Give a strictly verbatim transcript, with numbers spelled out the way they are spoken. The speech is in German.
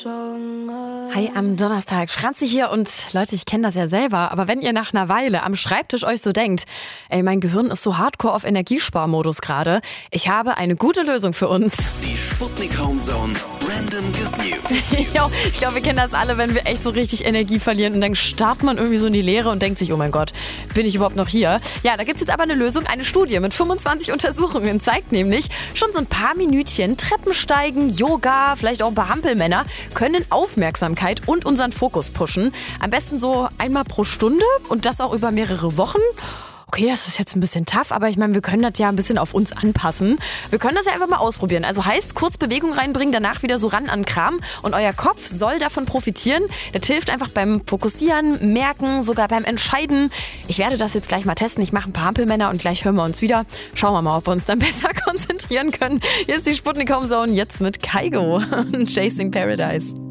Hi am Donnerstag, Franzi hier und Leute, ich kenne das ja selber, aber wenn ihr nach einer Weile am Schreibtisch euch so denkt, ey, mein Gehirn ist so hardcore auf Energiesparmodus gerade, ich habe eine gute Lösung für uns. Die Sputnik Homezone Random Good News. Jo, ich glaube, wir kennen das alle, wenn wir echt so richtig Energie verlieren und dann startet man irgendwie so in die Leere und denkt sich, oh mein Gott, bin ich überhaupt noch hier? Ja, da gibt es jetzt aber eine Lösung, eine Studie mit fünfundzwanzig Untersuchungen zeigt nämlich, schon so ein paar Minütchen Treppensteigen, Yoga, vielleicht auch ein paar Hampelmänner können Aufmerksamkeit und unseren Fokus pushen. Am besten so einmal pro Stunde und das auch über mehrere Wochen. Okay, das ist jetzt ein bisschen tough, aber ich meine, wir können das ja ein bisschen auf uns anpassen. Wir können das ja einfach mal ausprobieren. Also heißt, kurz Bewegung reinbringen, danach wieder so ran an Kram und euer Kopf soll davon profitieren. Das hilft einfach beim Fokussieren, Merken, sogar beim Entscheiden. Ich werde das jetzt gleich mal testen. Ich mache ein paar Hampelmänner und gleich hören wir uns wieder. Schauen wir mal, ob wir uns dann besser konzentrieren können. Hier ist die Sputnik Homezone, jetzt mit Kygo und Chasing Paradise.